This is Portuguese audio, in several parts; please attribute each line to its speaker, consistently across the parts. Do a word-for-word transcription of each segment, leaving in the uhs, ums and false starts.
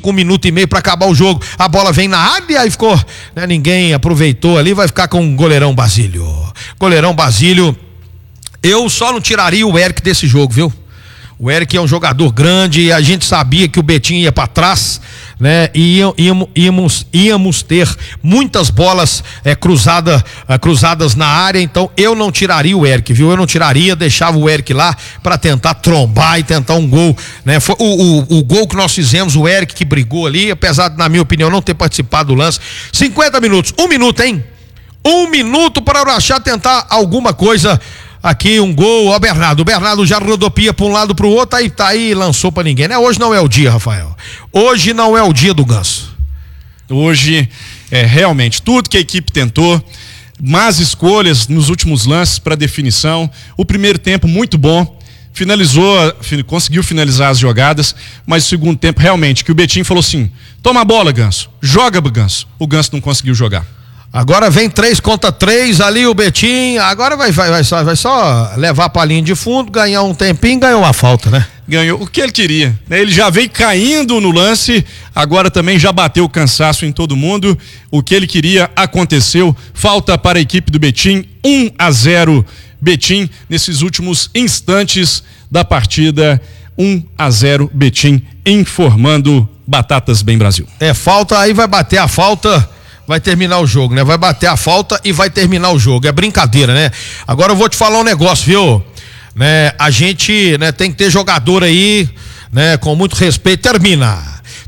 Speaker 1: com um minuto e meio para acabar o jogo, a bola vem na área e aí ficou, né, ninguém aproveitou ali, vai ficar com o goleirão Basílio. Goleirão Basílio, eu só não tiraria o Eric desse jogo, viu? O Eric é um jogador grande e a gente sabia que o Betim ia para trás, né? E íamos, íamos, íamos ter muitas bolas é, cruzada, é, cruzadas na área, então eu não tiraria o Eric, viu? Eu não tiraria, deixava o Eric lá para tentar trombar e tentar um gol, né? Foi o, o, o gol que nós fizemos, o Eric que brigou ali, apesar de, na minha opinião, não ter participado do lance. cinquenta minutos, um minuto, hein? Um minuto para o Araxá tentar alguma coisa. Aqui um gol, ó, Bernardo, o Bernardo já rodopia para um lado para o outro, aí tá aí, lançou para ninguém, né? Hoje não é o dia, Rafael, hoje não é o dia do Ganso.
Speaker 2: Hoje, é, realmente, tudo que a equipe tentou, más escolhas nos últimos lances para definição, o primeiro tempo muito bom, finalizou, conseguiu finalizar as jogadas, mas o segundo tempo realmente, que o Betim falou assim, toma a bola, Ganso, joga, Ganso, o Ganso não conseguiu jogar.
Speaker 1: Agora vem três contra três ali o Betim, agora vai, vai, vai, só, vai só levar pra linha de fundo, ganhar um tempinho, ganhou uma falta, né?
Speaker 2: Ganhou o que ele queria, né? Ele já veio caindo no lance, agora também já bateu o cansaço em todo mundo, o que ele queria aconteceu, falta para a equipe do Betim, um a zero Betim, nesses últimos instantes da partida, um a zero Betim, informando Batatas Bem Brasil.
Speaker 1: É, falta, aí vai bater a falta, vai terminar o jogo, né? Vai bater a falta e vai terminar o jogo. É brincadeira, né? Agora eu vou te falar um negócio, viu? Né? A gente, né, tem que ter jogador aí, né, com muito respeito. Termina.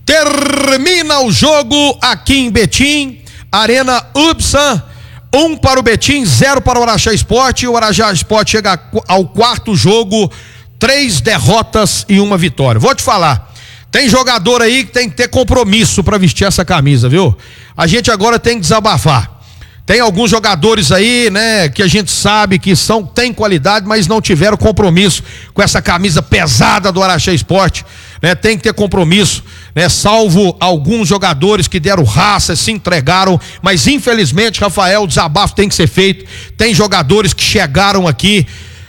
Speaker 1: Termina o jogo aqui em Betim, Arena Ubsan. Um para o Betim, zero para o Araxá Esporte. O Araxá Esporte chega ao quarto jogo, três derrotas e uma vitória. Vou te falar. Tem jogador aí que tem que ter compromisso para vestir essa camisa, viu? A gente agora tem que desabafar. Tem alguns jogadores aí, né, que a gente sabe que são, tem qualidade, mas não tiveram compromisso com essa camisa pesada do Araxá Esporte, né? Tem que ter compromisso, né? Salvo alguns jogadores que deram raça, se entregaram, mas infelizmente, Rafael, o desabafo tem que ser feito. Tem jogadores que chegaram aqui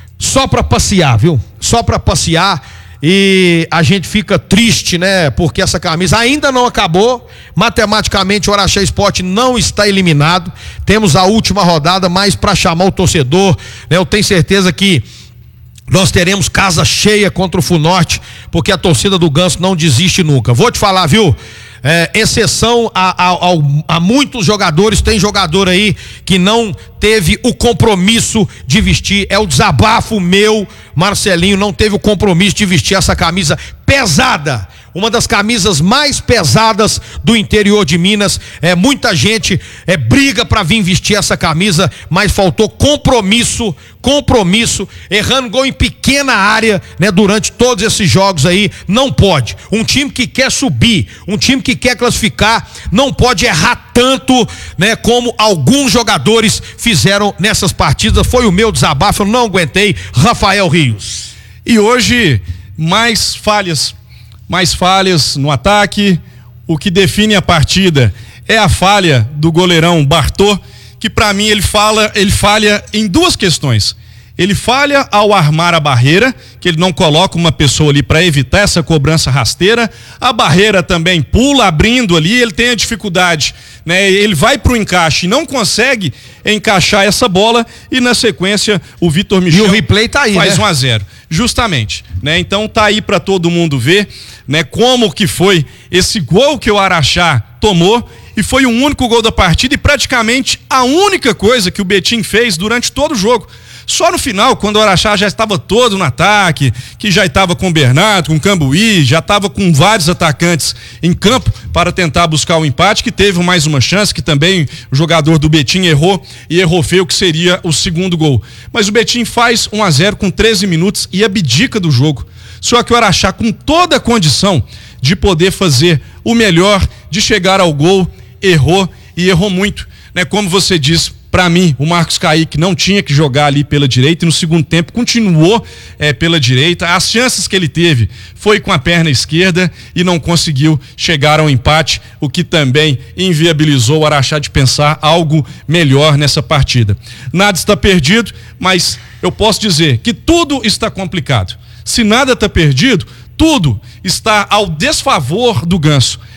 Speaker 1: só para passear, viu? Só para passear. E a gente fica triste, né? Porque essa camisa ainda não acabou. Matematicamente o Araxá Esporte não está eliminado. Temos a última rodada, mas para chamar o torcedor, né? Eu tenho certeza que nós teremos casa cheia contra o Funorte, porque a torcida do Ganso não desiste nunca. Vou te falar, viu? É, exceção a, a, a, a muitos jogadores, tem jogador aí que não teve o compromisso de vestir, é o desabafo meu, Marcelinho, não teve o compromisso de vestir essa camisa pesada, uma das camisas mais pesadas do interior de Minas. É, muita gente é, briga para vir vestir essa camisa, mas faltou compromisso, compromisso, errando gol em pequena área, né, durante todos esses jogos aí. Não pode, um time que quer subir, um time que quer classificar, não pode errar tanto, né, como alguns jogadores fizeram nessas partidas. Foi o meu desabafo, eu não aguentei. Rafael Rios.
Speaker 2: E hoje, mais falhas, mais falhas no ataque. O que define a partida é a falha do goleirão Bartô, que para mim ele fala, ele falha em duas questões. Ele falha ao armar a barreira, que ele não coloca uma pessoa ali para evitar essa cobrança rasteira. A barreira também pula, abrindo ali, ele tem a dificuldade, né? Ele vai para o encaixe e não consegue encaixar essa bola, e na sequência o Vitor Michel
Speaker 1: e o replay tá aí,
Speaker 2: faz
Speaker 1: né?
Speaker 2: um a zero. Justamente, né? Então tá aí para todo mundo ver, né, como que foi esse gol que o Araxá tomou, e foi o único gol da partida e praticamente a única coisa que o Betim fez durante todo o jogo. Só no final, quando o Araxá já estava todo no ataque, que já estava com o Bernardo, com o Cambuí, já estava com vários atacantes em campo para tentar buscar o empate, que teve mais uma chance, que também o jogador do Betim errou, e errou feio, que seria o segundo gol. Mas o Betim faz um a zero com treze minutos e abdica do jogo. Só que o Araxá, com toda a condição de poder fazer o melhor, de chegar ao gol, errou, e errou muito, né? Como você disse, para mim, o Marcos Caíque não tinha que jogar ali pela direita, e no segundo tempo continuou é, pela direita. As chances que ele teve foi com a perna esquerda e não conseguiu chegar ao empate, o que também inviabilizou o Araxá de pensar algo melhor nessa partida. Nada está perdido, mas eu posso dizer que tudo está complicado. Se nada está perdido, tudo está ao desfavor do Ganso.